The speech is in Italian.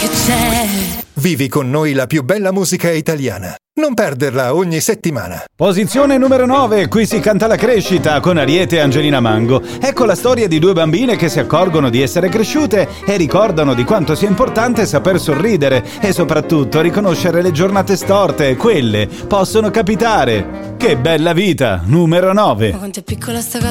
che c'è. Vivi con noi la più bella musica italiana. Non perderla ogni settimana. Posizione numero 9, qui si canta la crescita con Ariete e Angelina Mango. Ecco la storia di due bambine che si accorgono di essere cresciute e ricordano di quanto sia importante saper sorridere e soprattutto riconoscere le giornate storte, quelle possono capitare. Che bella vita, numero 9. Ma quanto è piccola sta